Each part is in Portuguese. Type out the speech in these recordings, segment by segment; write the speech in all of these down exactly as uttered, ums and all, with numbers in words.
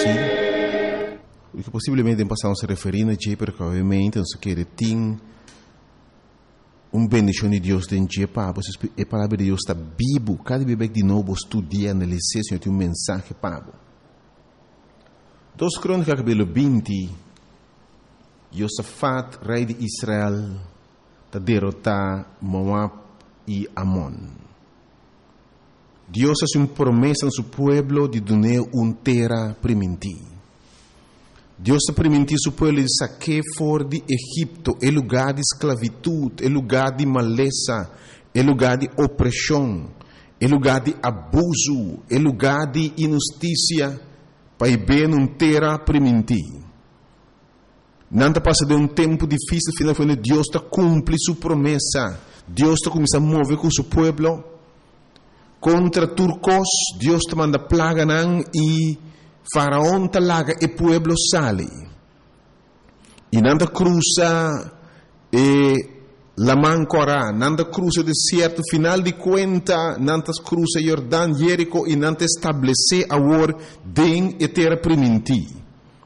assim, porque possivelmente passamos a referir a Jay, porque obviamente nós queremos ter uma bendição de Deus dentro de Pabo, a palavra de Deus está vivo, cada bebê de novo estudia, analisar, Senhor, tem um mensagem Pabo. Dos Crônicas, capítulo vinte, Josafat, rei de Israel, está derrotar Moab e Amon. Deus hace uma promessa no seu povo de dar uma terra primitiva. Deus está permitindo seu povo de saquear fora de Egipto, é lugar de esclavitud, é lugar de maleza, é lugar de opressão, é lugar de abuso, é lugar de injustiça, para ver uma terra primitiva. Não está passando um tempo difícil, final, quando Deus está cumprindo sua promessa. Deus está começando a mover com seu povo. Contra turcos, Deus te manda plaga nan e faraón te laga e pueblo sale. E nanda cruza e la mancora, nanda cruza o deserto, final de conta, nanda cruza Jordão, Jerico e nanda estabelece agora den e terra primitiva.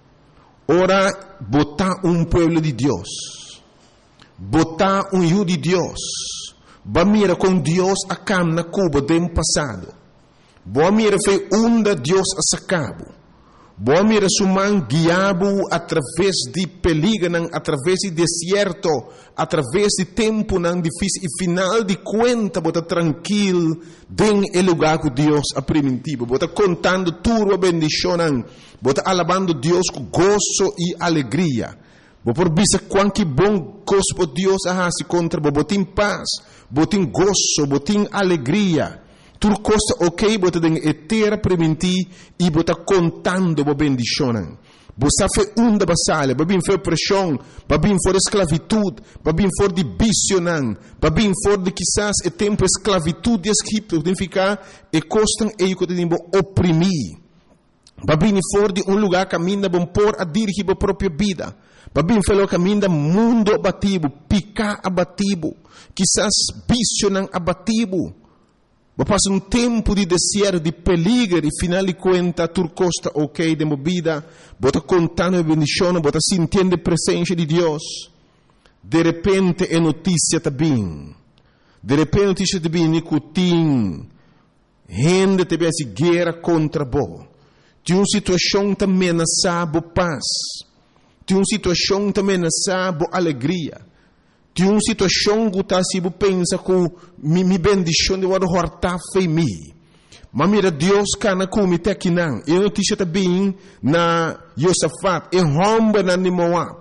Ora, botar um pueblo de Deus, botar um judo de Deus. Ba mira com Deus a cam na Cuba do passado. Boa mira foi onda Deus a sacabo. Boa mira suman guiabo através de peligro, através de deserto, através de tempo não difícil e final de conta bota tranquilo den el lugar que Deus a primitivo. Bota contando tudo a bendição, bota alabando Deus com gozo e alegria. Bo por bisa quanto bom gosto Deus a se contra bo botin paz, botin gozo, botin alegria. Tudo costa ok, bota den etera prementi e bota contando bo bendicionan. Bo safe unda basale, babin for pressão, babin for esclavitud, babin for de bicionan, babin for de quizás e tempo esclavitud de Egipto, significa e costan e que tem bo oprimir. Babin for de um lugar caminha bom por a dirigir a própria vida. Babin falou caminho mundo abatido, picar abatido, quizás bicho abatido. Ba passa um tempo de deserto, de peligro, e final de conta, tu costa ok de movida, bota contando a bendição, bota sentindo a presença de Deus. De repente é notícia também. De repente notícia também, nicotim, gente te vê guerra contra bo. De uma situação também ameaçada paz. De uma situação também ameaçada alegria. De uma situação que está se pensa que me me bendição de o horta foi mi. Mas mira Deus cana com me te aqui não. E notícia também na Josafat e romba na Moab.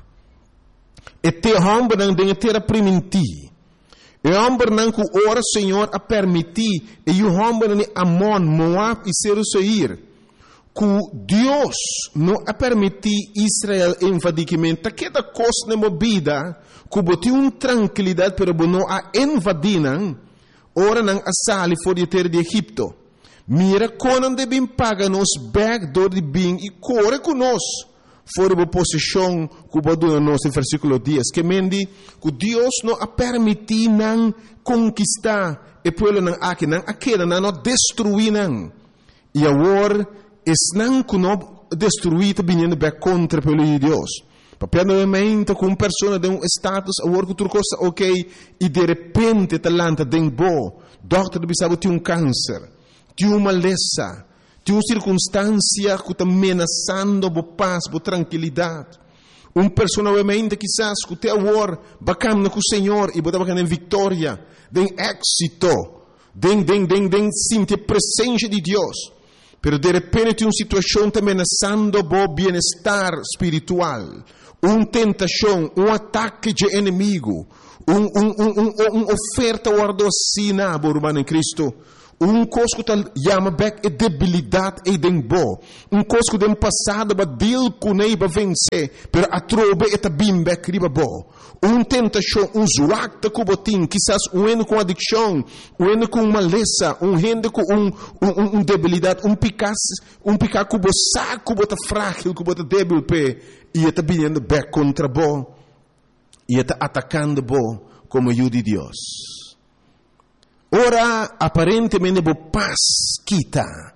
E te romba na de terra primiti. E romba na que ora Senhor a permitir e o romba na Amon, Moab e Seir. Que Deus não a permitir Israel invadimento, que da coisa na vida, que botou uma tranquilidade, pero não a invadiram, ora não a sali fora de terra de Egipto. Mira quando devem pagar nos backdoor de bem e corre conosco, fora da posição que botou nos no versículo dez, que mendi que Deus não a permitir não conquistar e pelo não aqui não aquela não destruir não. E agora não que não destruído vindo bem contra pelo de Deus. Papel novamente com uma pessoa de um status, agora que tu costa ok, e de repente talanta den bo, doctor de bisabo tem um câncer, tem uma maleza, tem uma circunstância que está ameaçando a paz, a tranquilidade. Uma pessoa novamente quizás que te agora bacana com o Senhor e botar bacana em vitória, den êxito, den den den den sentir a presença de Deus. Pero de repente tem uma situação também ameaçando o bem-estar espiritual, uma tentação, um ataque de inimigo, uma um, um, um, um oferta guardocina, irmão em Cristo, um coisa que chama back é debilidade e dembo, um coisa que tem passado para deal com ele para vencer, pero a trobe é também back riba bo. Um tentação, um zuacta com botim, quizás um endo com adicção, um endo com maleza, um endo com um, um, um debilidade, um picar, um picar com o saco, bota frágil, com bota débil, pe, e está vindo back contra bo, e está atacando bo como ajuda de Deus. Ora, aparentemente, bo paz quita,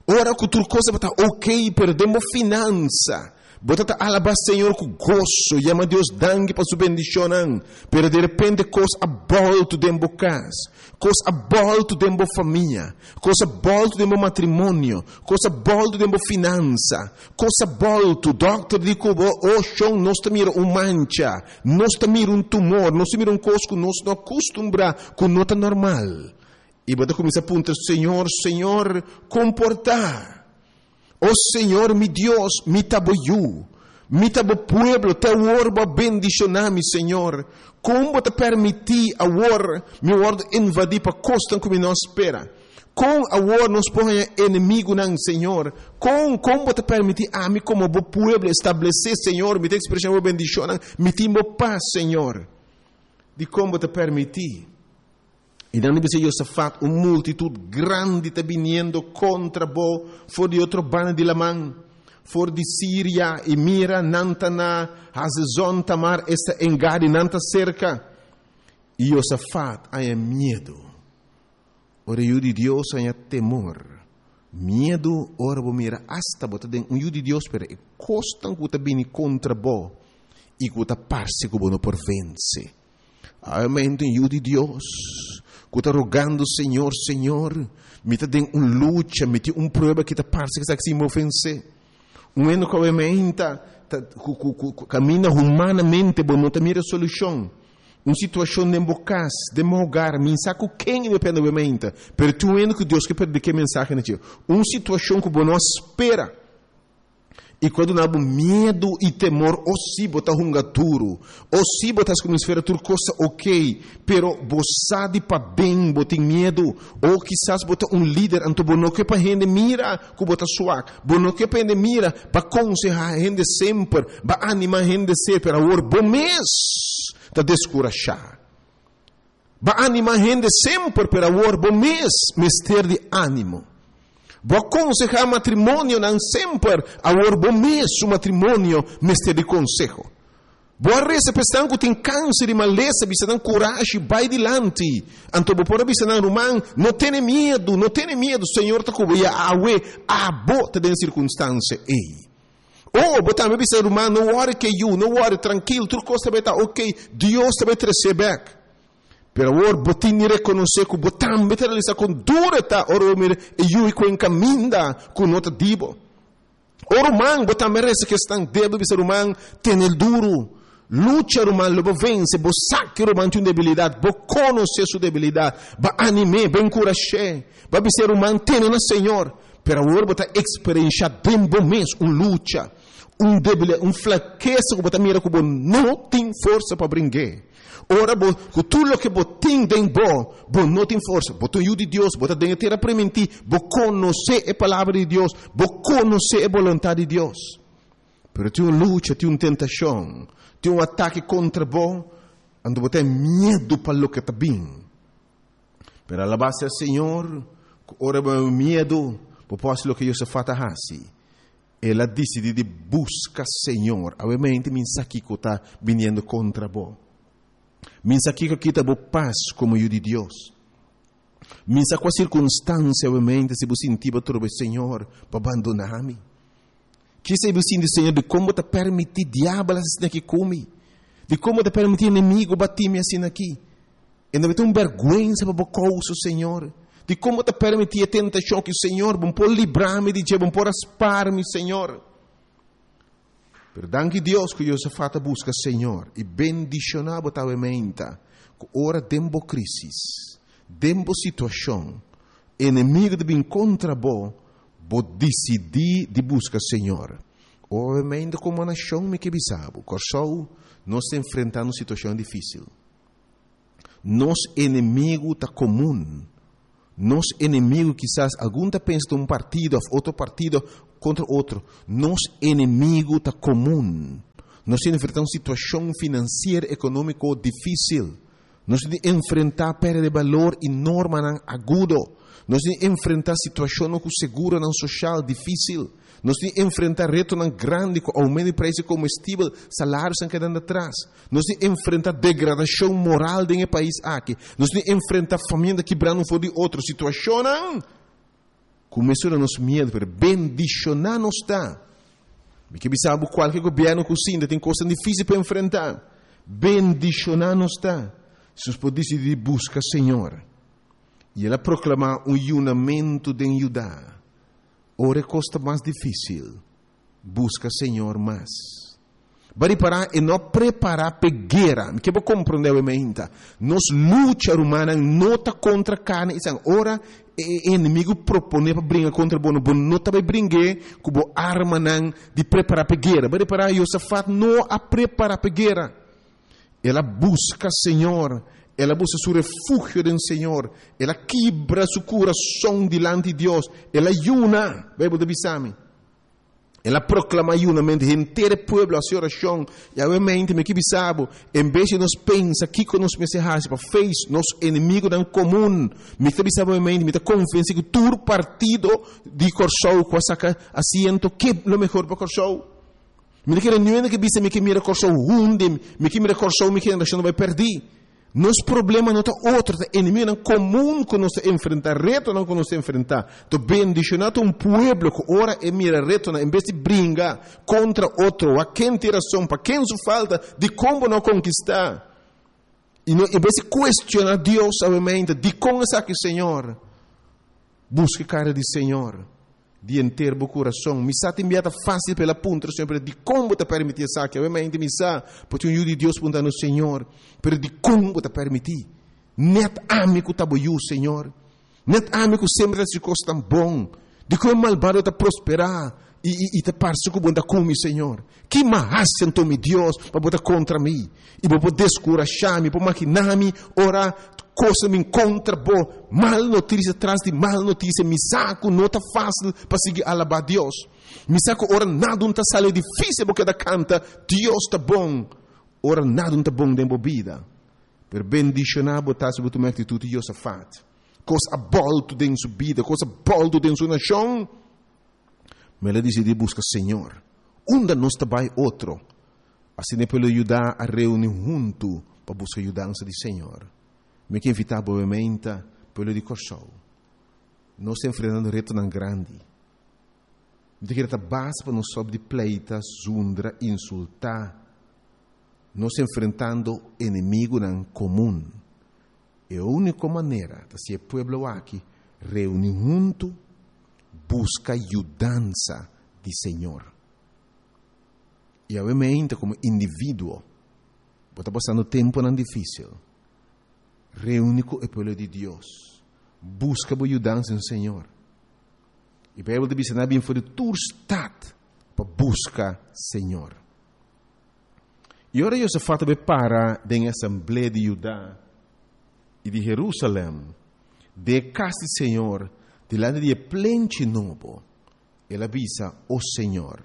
Ora que outra coisa está ok, perdemos finança. Bota alabar Senhor com gozo, chama Deus dangue para sua bendição, pero de repente coisa abolto dentro casa, coisa abolto dentro família, coisa abolto dentro matrimônio, coisa abolto dentro finança, coisa abolto, doctor dico, oh, chão, nós mira um mancha, nós mira um tumor, nós mira um coisa que nós não acostumbra com nota normal. E bota começa a apontar, Senhor, Senhor, comportar. Oh Senhor, mi Deus, mi taboyu, mi tabo pueblo, te orba bendicionami, Senhor. Como te permitir a war, mi word invadir para costa como não espera. Com a war nos põe inimigo não, Senhor. Com como te permitir a mim como bo pueblo estabelecer, Senhor, mi te expressão bo bendição, mi timbo paz, Senhor. De como te permitir. E não deve ser Josafat, uma multitud grande está vindo contra bo, for de outro bando de Lamã, for de Síria, e mira, Nantana, Hazezon, Tamar, esta engade, Nanta cerca. E Josafat, há medo. Ora, o de Deus, há temor. Medo, ora, bo mira, hasta, bota den, um de Deus, pero, e costan que está vindo contra bo, e que está parse que bo não por vence. Amém, o de Deus. Que está rogando, Senhor, Senhor, me está dando uma luta, me tem uma prova que está parece que está se me ofense. Um ano que obviamente caminha humanamente, mas não tem a solução. Uma situação de embocas, de mogar, me saco quem depende obviamente. Mas tu ano que Deus quer perder que mensagem na tia. Uma situação que não espera. E quando não há medo e temor, ou se botar um gaturo, ou se botar como esfera tudo coisa ok, pero você de para bem, botar medo, ou quizás botar um líder, então não que para gente mira, que botar suave, não que para gente mira, para aconselhar a gente sempre, para animar a gente sempre, para o bom mês, para descorachar. Para animar a gente sempre, para o bom mês, mestre de ânimo. Vou aconselhar matrimônio não sempre a bom mês o matrimônio mestre de consejo. Boa reza pensando que tem câncer e maleza, bisa não coragem, vai dilante. Então vou por bisa não romão, não tenha medo, não tenha medo, Senhor tá com ia awe a bota de circunstância ei. Oh, botar me bisa romão, não worry que you, não worry tranquilo, tudo costa beta, ok, Deus te vai trazer back. Pero or botin reconhecer que botam meter ali com durata or mir e you com encaminda com nota dibo. Or man botam merece que estão debo ser humano tem el duro. Lucha romano lo vence, bo saque romano tem debilidade, bo conhecer sua debilidade, ba anime, ben encorajar, ba ser humano tem na Senhor. Pero or botar experiência bem bom mês, um lucha, um debilidade, um fraqueza que botar mira que bo não tem força para brincar. Ora, bo, que tudo o que botem den bo, bo não tem força, botam o de Deus, botam dentro terra para mentir, bo conhecer a palavra de Deus, bo conhecer a vontade de Deus. Pero tem uma luta, tem uma tentação, tem um ataque contra bo, ando botar medo para o que está bem. Pero alabar-se ao Senhor, ora bo medo, bo posso o que Deus faz assim. Ela decide de buscar Senhor, obviamente me aqui que está vindo contra bo. Minsa aqui que está boa paz como o de Deus. Minsa com a circunstância, obviamente, se você sentir o Senhor para abandonar-me. Que se você sentir, Senhor, de como te permitir diabo assim aqui comigo. De como te permitir inimigo bater-me assim aqui. E não vai ter uma vergonha para o Senhor. De como te permitir a tentação que o Senhor, bom por livrar-me de Deus, bom por aspar-me, Senhor. Perdão que Deus que Josafat busca Senhor e bendicionar botavamente que ora dembo crisis, dembo situação, inimigo de bem contra bo, bo decidir de buscar Senhor. Obviamente como nação me que bisabo, corsou nós enfrentando situação difícil. Nos inimigo tá comum. Nos inimigo quizás algum tá pensa de um partido, outro partido contra outro. Nos inimigo está comum. Nós enfrentamos uma situação financeira, econômica difícil. Nós temos que enfrentar perda de valor enorme, agudo. Nós temos que enfrentar situação com seguro social difícil. Nós temos que enfrentar reto grande com aumento de preço de combustível, salários estão quedando atrás. Nós temos que enfrentar degradação moral do país aqui. Nós temos que enfrentar família quebrando um de outra situação. Começou a nos medo, para bendicionar nos está. Porque sabe qualquer governo que ainda tem coisa difícil para enfrentar. Bendicionar nos está. Se nós podemos decidir buscar Senhor. E ela proclamar um unamento de ajudar. Ora costa mais difícil. Busca Senhor mais. Bari parar e não preparar para guerra. Me quero compreender a mente. Nos luta humana não está contra carne. Ora o inimigo propõe para brincar contra bom. Bom não está para brincar com a arma de preparar para guerra. Bari parar Josafat não a preparar para guerra. Ela busca Senhor. Ela busca seu refúgio do Senhor. Ela quebra seu coração diante de Deus. Ela ayuna. Bíblia de Bisami. Ela proclama ayunamente inteiro povo a sua oração. E obviamente, me que sabe, em vez de nós pensar que nós pensamos para fez nos inimigos em comum, me que sabe obviamente, me está convencido que todo partido de Corsou com saca assento que é o melhor para Corsou. Me que não é que bisa me que mira Corsou hunde, me que mira Corsou me que ainda não vai perder. Nosso problema não é outro, é inimigo comum que nós enfrentar, reto não que nós enfrentar. Então, bendicionado um povo que ora e mira reto, em vez de brincar contra outro, a quem tem razão, para quem se falta, de como não conquistar. E não, em vez de questionar Deus, obviamente, de como é que Senhor, busque cara de Senhor, de inteiro o coração. Me sa enviada fácil pela ponta, sempre de como te permitir essa que obviamente me sa, porque um de Deus punta no Senhor, pero de como te permitir. Net amigo tá boiu, Senhor. Net amigo sempre se costa bom. De como malvado te prosperar e e, e te parece que bunda come, Senhor. Que mais então me Deus para botar contra mim e para descurajar-me, para maquinar-me, ora coisa me encontra boa, mal notícia atrás de mal notícia, me saco não está fácil para seguir alabar Deus. Me saco ora nada não está sale difícil porque da canta Deus está bom. Ora nada não está bom dentro da vida. Per bendicionar botar sobre tua atitude Josafat. Coisa bolto dentro sua vida, coisa bolto dentro sua nação. Mas ela decidiu buscar Senhor. Onde nós trabalha outro. Assim é para ajudar a reunir junto para buscar ajudança de Senhor. Me que invitar obviamente pelo de Corsou. Nós estamos enfrentando reto tão grande. Me que estar base para nós sob de pleita, zundra, insultar. Nós enfrentando inimigo em comum. É a única maneira de ser povo aqui reunir junto, busca ajudança de Senhor. E obviamente como indivíduo, está passando tempo não difícil. Reúne com o povo de Deus. Busca a ajudança no Senhor. E a Bíblia diz que não é para tu estar para buscar Senhor. E ora Josafat para da Assembleia de Judá e de Jerusalém, de casa do Senhor, delante de plente novo, ele avisa o Senhor.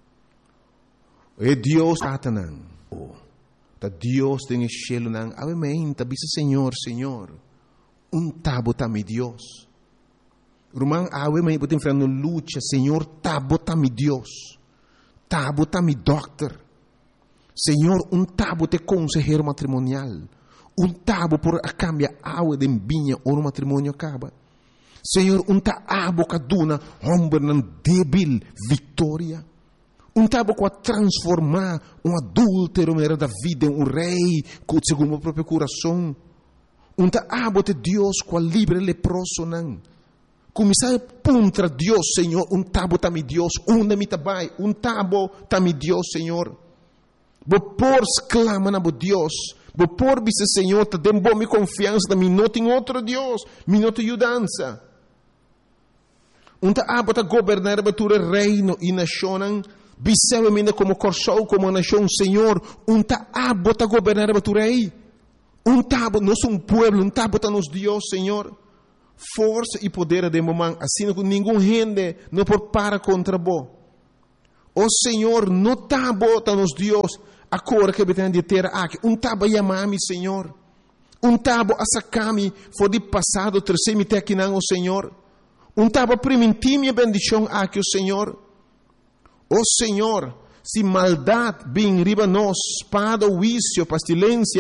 É Deus Satanás. Ta Deus tem o cielo nang obviamente avisa Senhor, Senhor. Um tabo tá mi Deus. Rumang awe may puting frano lucha, Senhor, tabo tá mi Deus. Tabo tá mi doctor. Senhor, um tabo te consejero matrimonial. Um tabo por a cambia awe de vinha ou no matrimônio acaba. Senhor, um tabo kaduna homem nan débil vitória. Um tabo para transformar um adúltero da vida em um rei segundo o próprio coração. Um tabo de Deus com livre leproso não. Começar contra Deus, Senhor. Um tabo tá mi Deus. Um mi tabai. Um tabo tá mi Deus, Senhor. Bo por exclama na bo Deus. Bo por bisa Senhor te dem bo mi confiança da mi não tem outro Deus. Mi não tem ajudança. Um tabo tá governar batura reino e nação. Bisewamente como Corsou, como nação, Senhor, um tabo está governar a tu rei. Um tabo, nós somos um povo, um tabo está nos Deus, Senhor. Força e poder de momento, assim que nenhum gente não pode parar contra bo. O Senhor, no tabo está nos Deus, a cor que tem de ter aqui. Um tabo chamar-me, Senhor. Um tabo a sacar-me, foi de passado, terceiro me ter aqui não, o Senhor. Um tabo permitir-me a bendição aqui, o Senhor. Oh Senhor, se maldade vem riba nós, espada, vício, pestilência,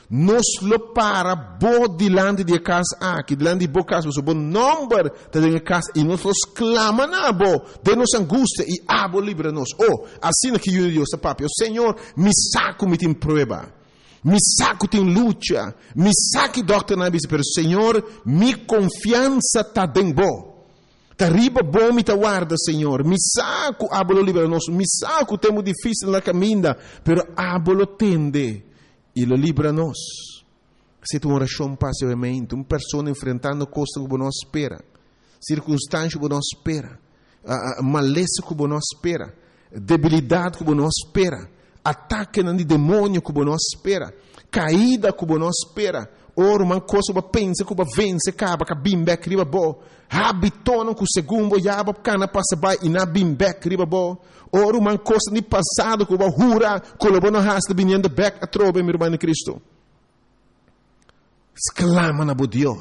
nos lo para bo dilante de casa aqui, dilante de bo casa, so bo number da de casa e nos los clama na bo, de nos angústia e abo libra nos. Oh, assim que eu Deus, papi, o Senhor me saco me tem prova. Me saco tem luta, me saque doctor na bisa, pero Senhor, mi confiança tá den bo. Tá riba bom me tá guarda, Senhor. Me saco abolo libera nos, me saco temo difícil na caminda, pero abolo tende e lo libera nos. Se tu oração passa obviamente, uma pessoa enfrentando coisas que não espera, circunstâncias que não espera, uh, maleza que não espera, debilidade que não espera, ataque de demônio que não espera, caída que não espera. Ora, uma coisa que pensa que vence, acaba que bimbek riba bo. Habitono que o segundo já cana passa by e na bimbek riba bo. Ora, uma coisa de passado que o hura colabou no rasta vinhando back a trobe, meu irmão de Cristo. Exclama na bo Deus.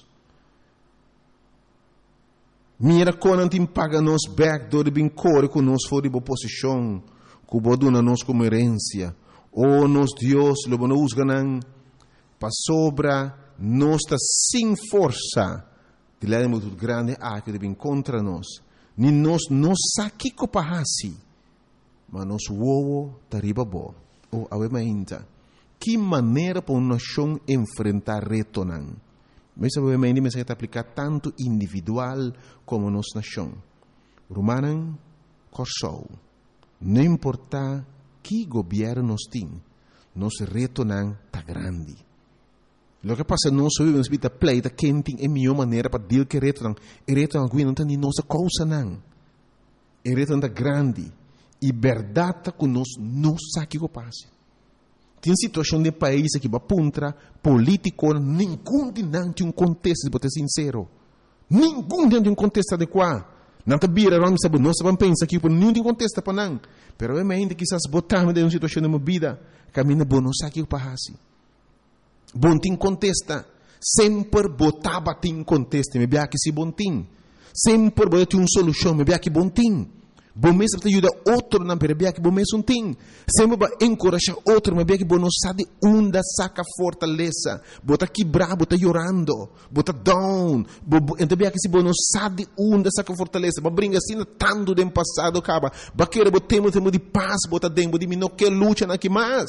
Mira quando tem paga nos back do de bincore que nos for de boa posição, que o boduna nos como herência. Oh, nos Deus, lobo não usa não. Para sobra, nós está sem força. De lá é muito grande, ah, que deve contra nós. Nem nós, nós saque com pahasi. Mas nós, uou, tá riba bo. Ou, a ver, ainda. Que maneira para uma nação enfrentar reto, não? Mas, a ver, ainda, mas é aplicar tanto individual como nossa nação. Romanan, corsou. Não importa que governo nós tem, nosso reto não tá grande. Lo que passa não só vivemos vida pleita quem tem a melhor maneira para deal que reto não, e reto não não tem nossa causa não, e reto não grande, e verdade que nós não sabe o que passa. Tem situação de país que vai puntra político, nenhum de não tem um contexto, para ser sincero, nenhum de um contexto adequado. Não te bira, não sabe, nós vamos pensar que não tem contexto para não, pero é ainda que essas botamos de uma situação de uma vida, caminha bom não sabe o que passa. Bom tem contesta, sempre botava tem contesta, me bia que se bom tem, sempre botava tem uma solução, me bia que bom tem, bom mesmo te ajuda outro não, me bia que bom mesmo tem, sempre vai encorajar outro, me bia que bom não sabe onde saca fortaleza, bota quebrar, bota chorando, bota down, então bia que se bom não sabe onde saca fortaleza, vai brincar assim tanto do passado acaba, vai querer botemos temos de paz, bota dentro de mim não quer luta na que mais.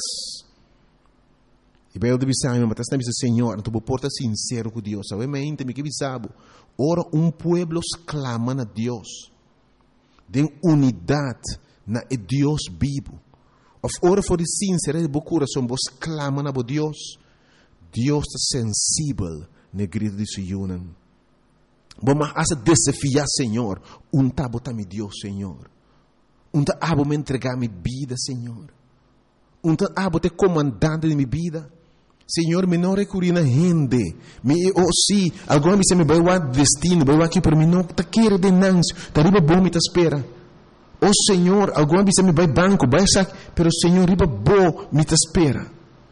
E bem, eu devo saber, mas está dizendo, Senhor, tu porta sincero com Deus. Sabe, mas ainda me que sabe. Ora, um pueblo clama a Deus. Den unidade na Deus vivo. Of ora for de sincero de bo coração, vos clama na bo Deus. Deus está sensível no grito de Sion. Vamos a desafiar, Senhor. Um tabo tá mi Deus, Senhor. Um tabo me entregar minha vida, Senhor. Um tabo te comandante de minha vida. Senhor, me não recurri na gente. Me, oh, sim, agora me se me vai o destino, vai aqui para mim, não, tá querer de nancio, tá riba bom me tá espera. Oh, Senhor, agora me se me vai banco, vai saque, pero Senhor, riba bom me tá espera.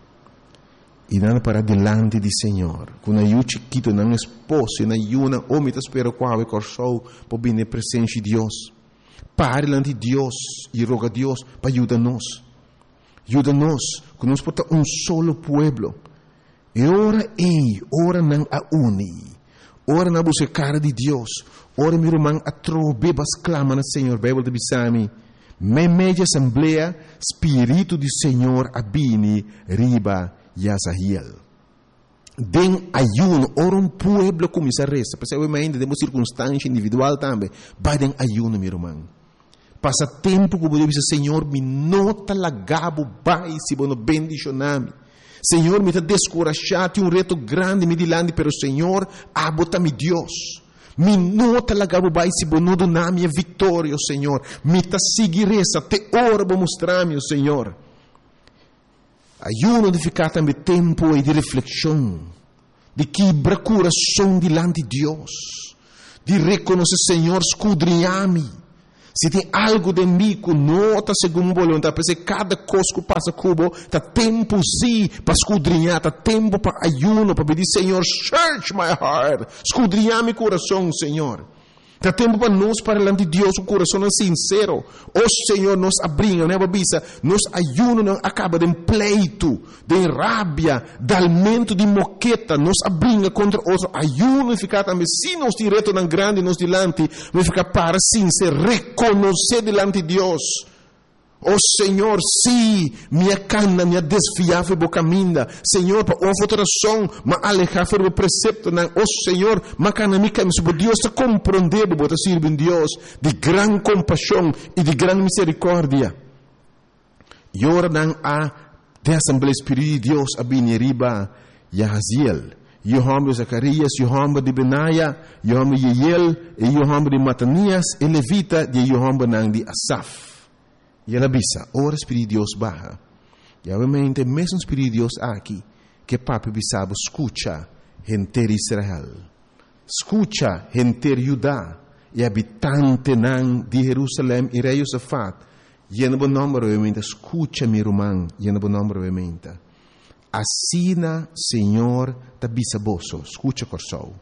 E nada para delante de Senhor, com a yu chiquito, não esposo, na yuna, oh, me tá espera, qual é corsou, para vir na presença de Deus. Pare delante de Deus e roga a Deus para ajudar-nos. Ajuda-nos, que nós porta um solo pueblo. E ora ei, ora não a uni. Ora na busca cara de Deus. Ora meu irmão a trobebas clama no Senhor. Bíblia de Bisami. Me media assembleia, Espírito do Senhor abini riba Yazahiel. Den ayuno, ora um pueblo começa a resta. Porque eu ainda temos circunstância individual também. Vai den ayuno, meu irmão. Passa tempo que eu digo, Senhor, me nota lagabo, vai, se bono bendicioname. Senhor, me está descorajado, tem um reto grande, me dilande, pero Senhor, abota-me Deus. Me nota lagabo, vai, se bono doname a vitória, Senhor. Me está seguir essa, te ora para mostrar-me, Senhor. Ayuno de ficar também tempo e de reflexão, de quebrar coração dilante de Deus, de reconhecer, Senhor, escudrinhar-me. Se tem algo de mim que não está segundo a vontade, porque cada coisa que passa cubo, está tempo sim para escudrinhar, está tempo para ayuno, para pedir, Senhor, search my heart, escudrinhar meu coração, Senhor. Tá tempo para nós, para diante de Deus, o coração sincero. O Senhor nos abringa, né, babisa? Nos ayuno, não acaba de pleito, de rabia, de alimento de moqueta, nos abringa contra outro. Ayuno e ficar também, se nós direto não grande, nos dilante, vai ficar para sim, se reconhecer delante de Deus. Oh Senhor, sim, minha cana, minha desfiar foi boa caminha. Senhor, para outra razão, mas alejar foi o precepto. Oh Senhor, mas cana minha caminha, se Deus te compreender, botar servir Deus de gran compaixão e de gran misericórdia. E ora não há de Assembleia Espírita de Deus a bem riba Yahaziel. Yohamba de Zacarias, Yohamba de Benaia, Yohamba de Yeiel, e Yohamba de Matanias, e Levita de Yohamba de Asaf. E ela bisa, ora Espírito de Deus barra. E obviamente, mesmo Espírito de Deus aqui, que papi bisabo, escucha, gente de Israel. Escucha, gente de Judá, e habitante nan de Jerusalém e rei Josafat. E no bom nome, obviamente, escucha mi román, e no bom nome, obviamente. Assina, Senhor, da bisaboso, escucha corsou.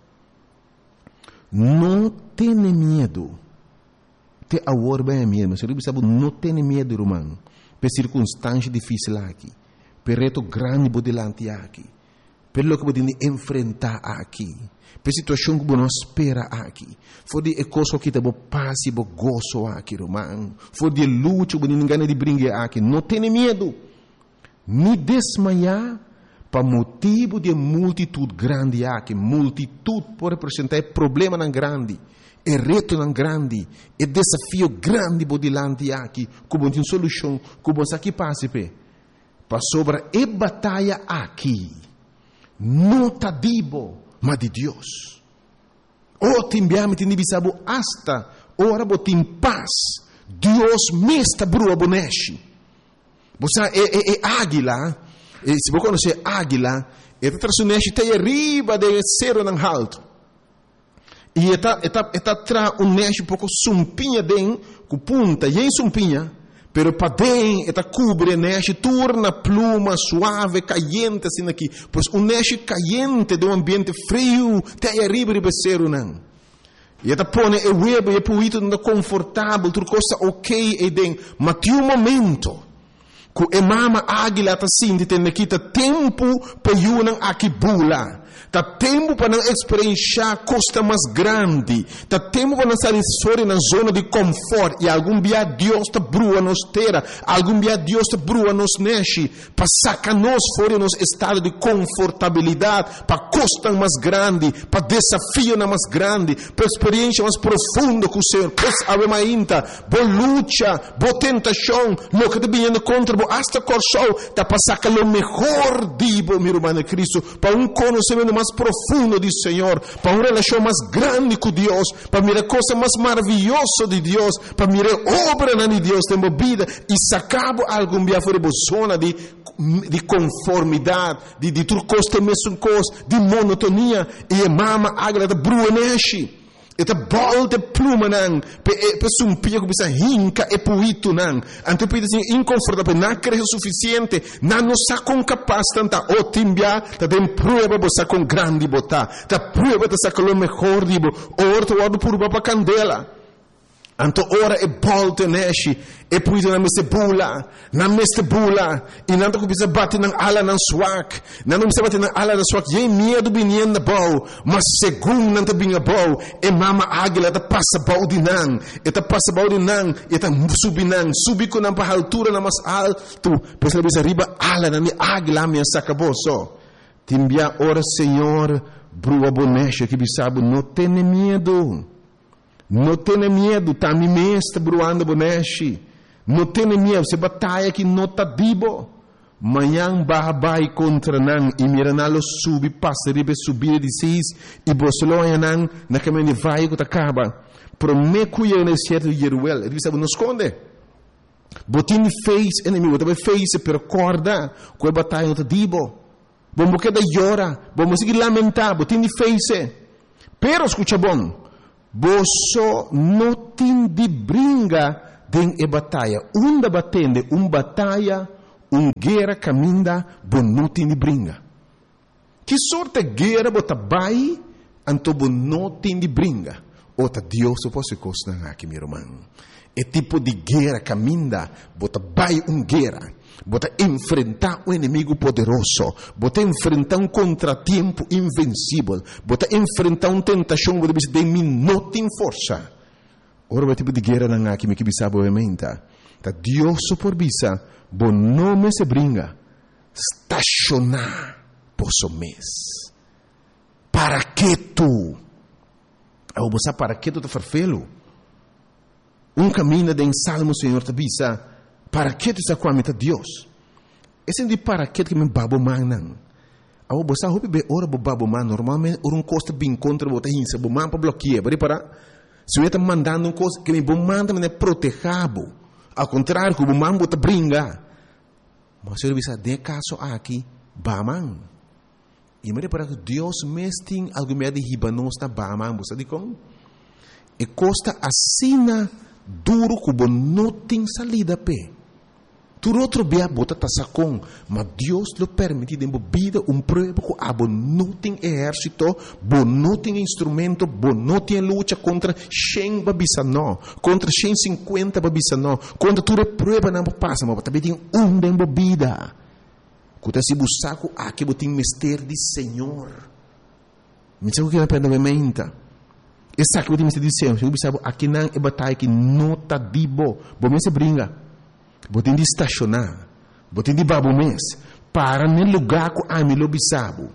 Não tenha medo. Te agora bem mesmo, se você sabe, não tem medo, irmão, por circunstância difícil aqui, por reto grande por delante aqui, por lo que você enfrentar aqui, por situação que você não espera aqui, for de coisa que você passa e você gozo aqui, irmão, for de luta que você não ganha de brincar aqui, não tem medo, nem desmaiar, para motivo de multitude grande aqui, multitude pode representar problema não grande. É reto não grande, é desafio grande por delante aqui, como tem solução, como aqui passa para sobre a batalha aqui, não tá dibo, mas de Deus. O timbiame tem bisabo hasta ora botim paz, Deus me está brua boneshi. Você é, é, é águila, e se você conhecer águila, é traçoneshi tem arriba de cero não alto. E está está está tra um neste pouco sumpinha den com punta e em sumpinha, pero para den está cobre neste torna pluma suave caliente assim aqui, pois um neste caliente de um ambiente frio tem arriba de becer não. E está põe o web e puito não confortável, tudo coisa ok e den, mas tem um momento que a mama águila está assim, tem aqui tá tempo para yunang aqui bula. Tá tempo para não experienciar costa mais grande. Tá tempo para não sair fora na zona de conforto. E algum dia Deus te brua nos terra. Algum dia Deus te brua nos neche. Para sacar nós fora nos estado de confortabilidade. Para costa mais grande. Para desafio mais grande. Para experiência mais profunda com o Senhor. Pois ave ainda. Boa luta. Boa tentação. Lo que te vindo contra. Boa hasta corso. Tá para sacar o melhor dibo, meu irmão Cristo. Para um conhecimento mais profundo do Senhor, para uma relação mais grande com Deus, para mirar coisa mais maravilhosa de Deus, para mirar obra de Deus na vida e sacar algum dia fora da zona de, de conformidade, de, de tudo coisa, mesmo coisa, de monotonia, e a mama agrada bruneshi. Eta bol de pluma nang, pe pe sumpia que bisa hinca e puito nang. Ante pide assim inconfortável, não creio suficiente, não nos sacam capaz tanta o timbia, ta tem prova bosa com grande bota, ta prova ta saca lo melhor dibo, orto ordo por baba candela. Anto ora e bolte neshi, e puito na meste bula, na meste bula, e nanto que bisa bate nang ala nang swak, nanto bisa bate nang ala nang swak, ye medo binien na bau, mas segundo nanto binga bau, e mama águila ta passa bau di nang, e ta passa bau di nang, e ta subi nang, subi ko nang pa altura na mas alto, pois ela bisa riba ala nang ni águila minha sacaboso. Timbia ora Senhor, brua bonecha que bisabo, não tenha medo. Não tenha medo, tá me mestre bruando boneshi. Não tenha medo, se batalha que não tá dibo. Manhã babai contra nan e miranalo subi passa ribe subir de seis e bosloia nan na caminho vai que acaba. Prometo eu nesse certo Jeruel, ele sabe não esconde. Botin fez inimigo, também fez per corda, que batalha não tá dibo. Vamos que da llora, vamos seguir lamentar, botin fez. Pero escucha bom. Boso não tem de brinca den e batalha. Um da batende, um batalha, um guerra caminha, bom não tem de brinca. Que sorte guerra bota bai, anto bom não tem de brinca. Ota Deus o posso costa na aqui, meu irmão. É tipo de guerra caminda, bota vai um guerra, bota enfrentar um inimigo poderoso, bota enfrentar um contratempo invencível, bota enfrentar uma tentação, bota de mim não tem força. Ora, é tipo de guerra na aqui, me que bisa obviamente. Tá Deus por bisa, bom nome se brinca, estacionar posso mês. Para que tu? Eu vou para que tu te farfelo? Um caminho de salmo, Senhor, te bisa, para que tu está com a meta Deus? Esse é de para que que me babo man não. Eu vou saber be ora bo babo man normalmente um custa bem contra bota hinsa, bo man para bloquear, bari para se eu está mandando um coisa que me bo man também protejado. Ao contrário, que o man bota brinca. Mas eu bisa de caso aqui, ba man. E me para que Deus mesting algo me de hibanos na ba man, você diz como? E costa assina duro como não tem salida pé. Tu outro bia bota tasacon, mas Deus lo permite de vida um prova que abo não tem exército, bo não tem instrumento, bo não tem luta contra cem babisa não, contra cento e cinquenta babisa não, contra tu prova não passa, mas também tem um de vida. Kuta si busaku aqui botin mistério de Senhor. Me sabe o que é para a mente? Essa que botin mistério de Senhor. Eu sabe aqui não é batalha que não tá dibo. Bom me se brinca. Botin de estacionar. Botin de babo mês. Para no lugar que a mim lo bisabo.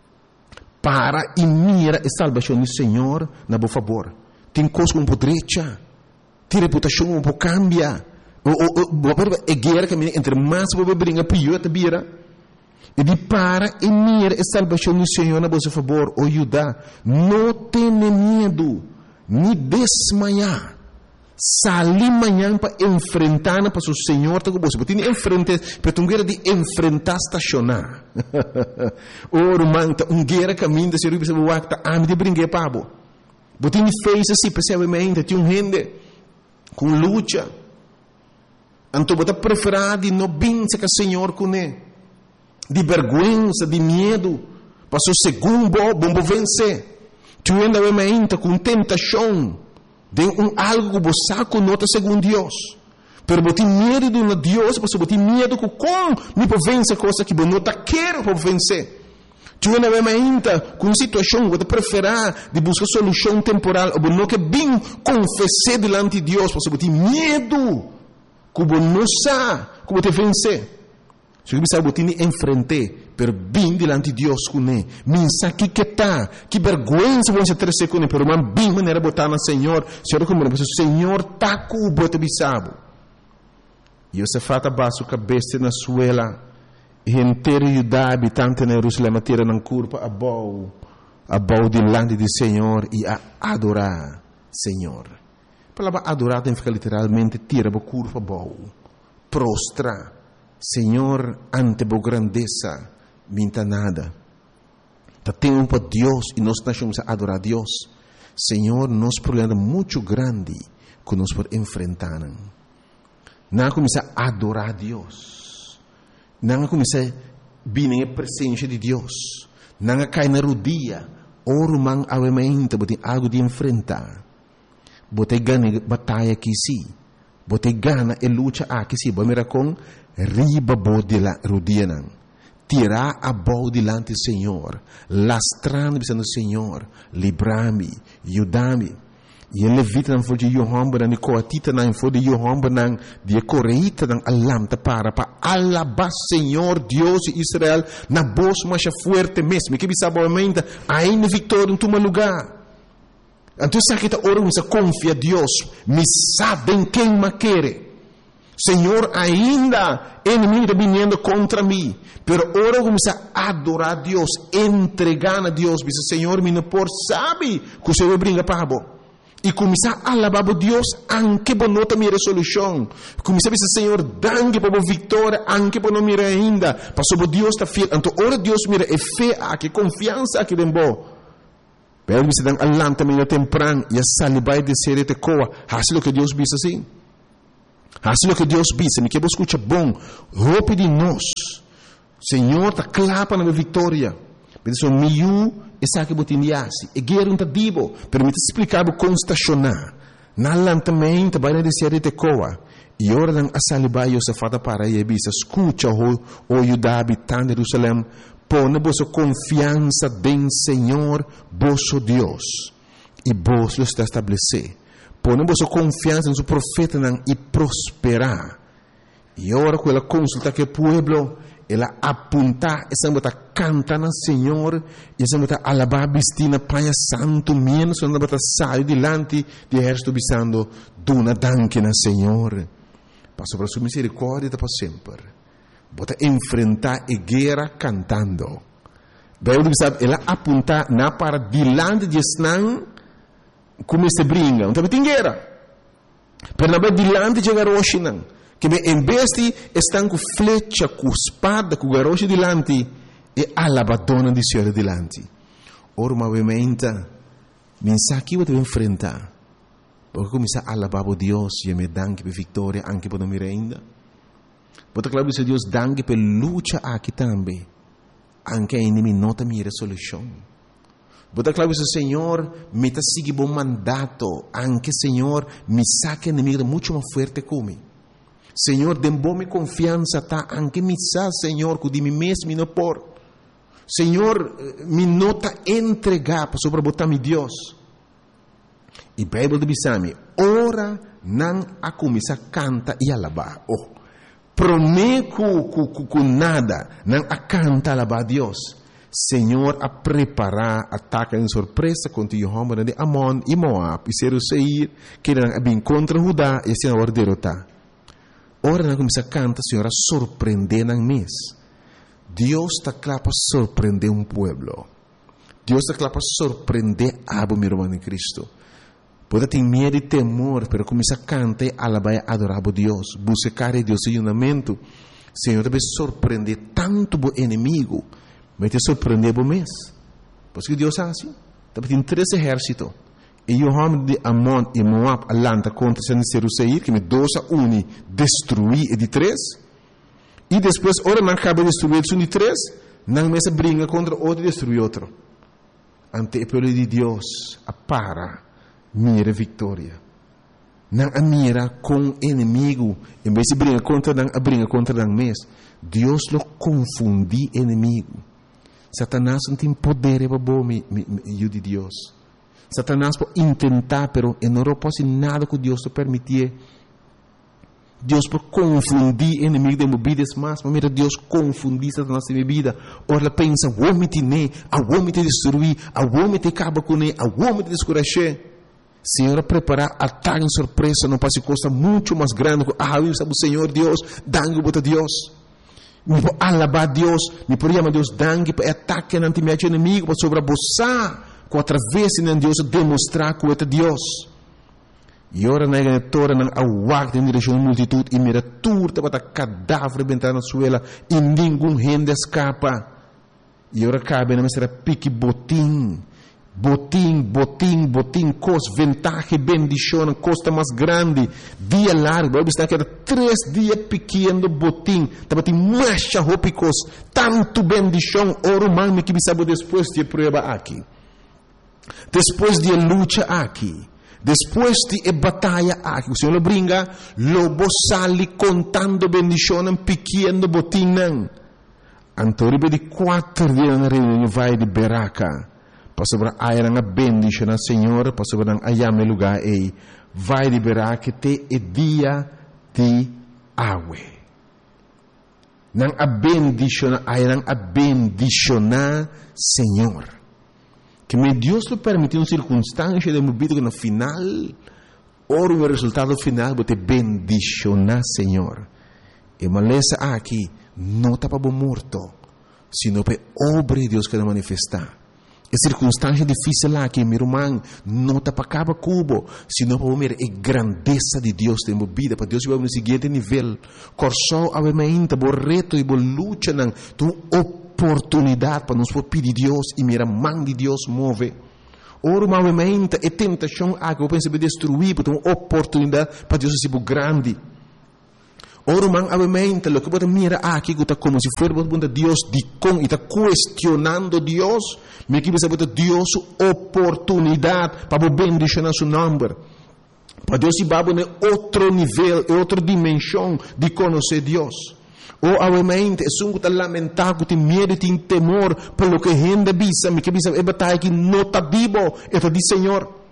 Para e mira a salvação do Senhor na bo favor. Tem coisa um pouco direita. Tem reputação um pouco cambia. O o é guerra que entre mais você brinca pior te vira. E de para e mira a salvação do Senhor na vossa favor, o Judá, não tenha medo, nem desmaiar. Sali amanhã para enfrentar para o Senhor, tá com você. Tem enfrentar, para tu guerra de enfrentar estacionar. Oro manta, um guerra caminho, se eu receber o acta, ah, me de brinquei pabo. Botin fez assim, percebe tem um rende com luta. Então você preferir de não vencer com o Senhor com ele. De vergüenza, de medo, passou segundo, bom vencer. Tu ainda vai com tentação de um algo que você saca nota segundo Deus. Pero você tem medo de um Deus, você tem medo que como me pode vencer coisa que você não quer para vencer. Tu ainda vai com uma situação que você preferir de buscar solução temporal, ou não que bem confessar diante de Deus, você tem medo que você não sabe como te vencer. Se você sabe que você enfrentar, pero bem diante de Deus com ele. Minsa que que tá, que vergonha você ter com ele, pero man bem maneira botar no Senhor. Senhor como o Senhor tá com o bote bisabo. E você fata baixo cabeça na suela, e inteiro Judá habitante na Jerusalém tira na curva a bau, a bau diante do Senhor e a adorar Senhor. A palavra adorar tem ficar literalmente tira a curva a bau, prostra. Senhor, ante a grandeza, minta nada. Tá tempo para Deus e nós estamos a adorar a Deus. Senhor, nós problema muito grande que nós podemos enfrentar. Não começar a adorar a Deus. Não começar a vir na presença de Deus. Não cair na rodilha. Oro man avemento, botem algo de enfrentar. Botem ganha batalha aqui sim. Botem gana e luta aqui sim. Vamos ver com riba bo de la rodina. Tirar a bo delante do Senhor. Lastrando dizendo Senhor, livra-me, ajuda-me. E ele levita não foi de Johan Benang, coatita não foi de Johan Benang, de coreita não alam te para para alabar Senhor Deus de Israel na voz mais forte mesmo. Que bisa boamente ainda vitória em tu lugar. Então sabe que ora você confia Deus, me sabem quem me quer. Senhor, ainda inimigo está vindo contra mim, pero ora começa a adorar a Deus, entregar a Deus, diz Senhor, me não por sabe que o Senhor brinca para bo. E começar a alabar a Deus, anche por não ter minha resolução. Começar a dizer Senhor, danke por a vitória, anche por não mirar ainda. Passou Deus está fiel. Então ora Deus mira é fé aqui, confiança aqui dentro. Pero você dá alam também temprano e a salibai de ser te coa. Assim o que Deus diz assim. Assim o que Deus diz, me que escuta bom, roupa de nós. Senhor, está clapa na minha vitória. Mas o miu essa que botindiasi. E guerra um tadibo. Permite explicar o como estacionar. Na lantamento vai na descer de coa. E ora não asalibai o safata para a bisa. Escuta o o Judá habitante de Jerusalém. Põe vossa confiança em Senhor, vosso Deus. E vos lo está estabelecer. Põe vossa confiança em seu profeta e prosperar. E ora com ela consulta que o povo ela apunta, essa bota canta na Senhor, e essa bota alabar bistina paia santo menos, essa bota sai dilante de exército bisando, duna danke na Senhor. Passo para sua misericórdia para sempre. Bota enfrentar a guerra cantando. Bem, sabe, ela apunta na para dilante de Esnan, como se brinca, não tem guerra. Pero na dilante de Garoshinan. Que em vez de estar com flecha, com espada, com garoche dilante, e alabadona de Senhor dilante. Ora, obviamente, mensagem que eu devo enfrentar. Porque começar a alabar a Deus e me danke per vitória, anche per me renda. Porque claro que Deus danke per luta aqui também. Anche a inimigo nota minha solução. Porque claro que o Senhor me está seguindo bom mandato, anche Senhor me saca inimigo muito mais forte comigo. Senhor, dê-me confiança, tá? Anche me sa, Senhor, que de mim mesmo não por. Senhor, me nota entregar sobre botar me Deus. E a Bíblia diz me, ora não a começar a cantar e alabar. Oh, prometo com nada, não a cantar e alabar a Deus. Senhor, a preparar ataque em surpresa contra o homem de Amon e Moab e Seir, que não bem contra Judá e se não derrotar. Ora não começa a cantar, Senhor, a surpreender na mês. Deus está claro para surpreender um povo. Deus está claro para surpreender a meu irmão em Cristo. Pode ter medo e temor, mas começa a cantar e alabar e adorar a Deus. Buscar a Deus em unamento. Senhor, deve surpreender tanto o inimigo, mas te surpreender o mês. Porque Deus é assim. Tem três exércitos. E o homem de Amon e Moab alanta contra Seir, que me dois a um destruir e de três. E depois, ora não acaba de destruir um de três, não começa a brigar contra outro e destruir outro. Ante o povo de Deus, a para, mira vitória. Não a mira com inimigo, em vez de brigar contra não, a briga contra não mesmo. Deus lo confundi inimigo. Satanás não tem poder para bom me de Deus. Satanás pode tentar, pero não pode nada que Deus te permitir. Deus pode confundir inimigo de vida, mas mira Deus confundir Satanás de vida. Ora ela pensa, o homem te ne, o homem te destruir, o homem te acaba com ele, o homem te descuracher. Senhor, preparar ataque em surpresa, não pode costa muito mais grande. Ah, eu sabe o Senhor Deus, dangue bota Deus. Me pode alabar Deus, me pode chamar Deus dangue para ataque não te mete inimigo, para sobreposar. Com através de Deus demonstrar que é Deus. E ora na igreja não aguarda em direção à multitud e mira turta para cadáver bentar na suela e nenhum rende escapa. E ora cabe na mestra pique botim, botim, botim, botim, cos ventaja, bendição, costa mais grande, dia largo. Vai estar que era três dias pequeno botim, estava tem mais roupas, tanto bendição, ora mãe que me sabe depois de prova aqui. Depois de luta aqui, depois de batalha aqui, o Senhor lo brinca, lobo sali contando bendição pequeno botinho. Antoribe de quatro dias na reunião vai de Beraca, para sobre a era bendição na Senhor, para sobre a ayame lugar e vai de Beraca te é dia de água. Nang a bendição, a era a bendição na Senhor. Que me Deus lo permitiu uma circunstância de minha vida que no final, ora o resultado final, vou te bendicionar, Senhor. E maleza aqui, não está para morto, sino para obra de Deus que vai manifestar. E circunstância difícil aqui, meu irmão, não está para acabar cubo, sino para ver a grandeza de Deus em minha vida, para Deus vai no seguinte nível. Corsó, obviamente, o reto e a luta, tu oportunidade para nos pedir Deus e mira mão de Deus move. Ora, movimento e tentação, ah, que eu penso em destruir, porque uma oportunidade para Deus ser grande. Ora, man, obviamente, lo que puede mirar aquí, como si fuera Dios, dicón, y está cuestionando Dios, me quiere saber Dios oportunidad para bendicionar su nombre. Para Dios y va a otro nivel, otra dimensión de conocer Dios. O obviamente, es un lamentable, tem medo, tem temor, por lo que gente bisa, me quiere saber, é batalha que não está vivo, é de Senhor.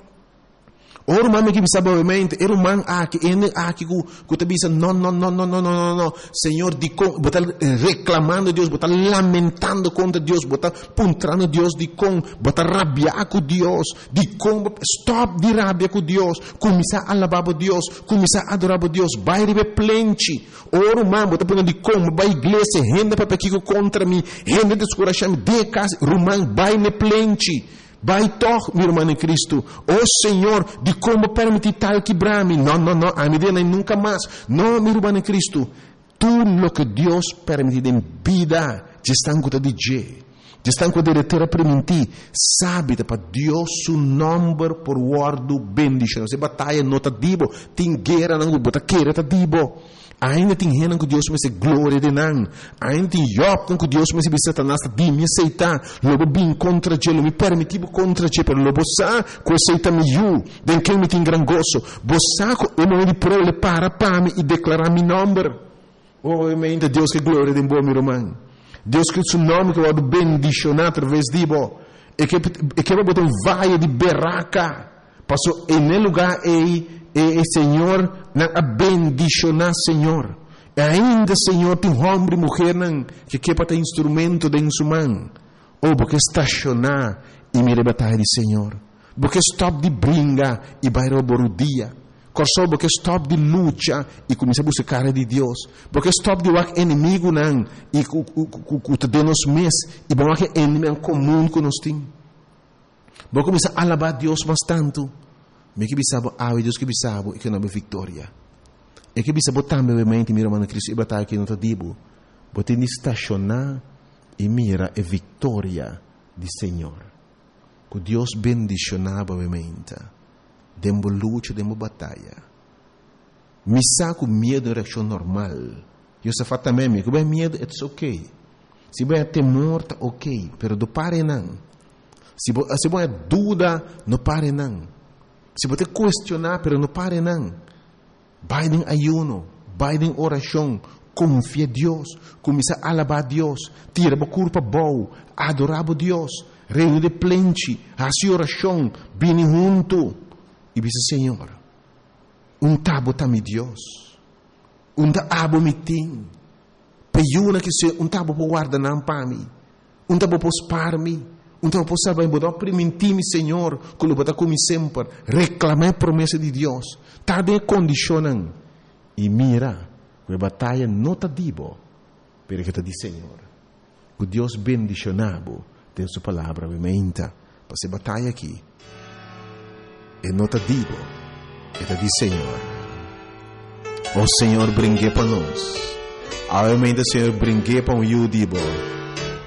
Ora, man, que sabe obviamente, era um man aqui, ele aqui que que bisa, não, não, não, não, não, não, não, Senhor, de com, botar reclamando Deus, botar lamentando contra Deus, botar puntrando Deus de com, botar rabiar com Deus, de com, stop de rabia com Deus, começar a alabar Deus, começar a adorar Deus, vai receber plente. Ora, man, botar punha de com, vai igreja, renda para pequeno contra mim, renda descorachar de casa, rumang, vai ne plente. Vai toch, meu irmão em Cristo. Oh Senhor, de como permitir tal quebrar-me? Não, não, não, a medida nunca mais. Não, meu irmão em Cristo. Tudo o que Deus permite em vida, já estão com o D J. Já estão com o diretor a permitir. Sabe, para Deus, o nome por guardo bendição. Se batalha não está dibo, tem guerra não bota queira está dibo. Ainda tem gente que Deus me se glória de não. Ainda tem Job que Deus me se bisa Satanás de me aceitar. Logo bem contra ele, me permitiu contra ele, pero logo sa que aceita me you, den quem me tem gran gozo. Bosa ko o momento de prole para para me e declarar meu nome. Obviamente Deus que glória de bom meu irmão. Deus que seu nome que vai bendicionar através de bo. E que e que vai botar um vaia de berraca. Passou em lugar e E, e Senhor, na a bendicionar, Senhor. E ainda, Senhor, tem homem e mulher não, que quer para ter instrumento de sua mão. Ou porque estacionar e me rebatar de Senhor. Porque stop de brinca e vai roubar o dia. Corso porque stop de luta e começar a buscar de Deus. Porque stop de wak inimigo não e que te dê nos mês e bom que inimigo comum que nós temos. Porque começar a alabar Deus mais tanto. Me que bisabo, ah, Deus que bisabo, e que não é vitória. E que bisabo também, obviamente, mira, mano, Cristo, e batalha que não está dibo. Bote de estacionar e mira a vitória do Senhor. Que Deus bendicionava, obviamente. Dembo luta, dembo batalha. Me saco medo, reação normal. Eu só faço também, que bem medo, é ok. Se bem temor, tá ok. Pero do pare não. Se bem dúvida, não pare não. Se você questionar, pero não pare não. Vai em ayuno, vai em oração, confia em Deus, começa a alabar a Deus, tira a culpa boa, adorar a Deus, reúne de plente, faça oração, vem junto. E diz, Senhor, um tabo também Deus, um tabo me tem, peiuna que se um tabo para guardar não para mim, um tabo para spar-me, então, posso saber, vou permitir-me, Senhor, que eu vou como sempre, reclamar a promessa de Deus. Está de condicionando. E mira, a batalha não está dibo, pero que está de Senhor. Que Deus bendicionado tem sua palavra, obviamente, para essa batalha aqui. E não está dibo, está de Senhor. O Senhor brinque para nós. Obviamente, o Senhor brinque para o eu dibo.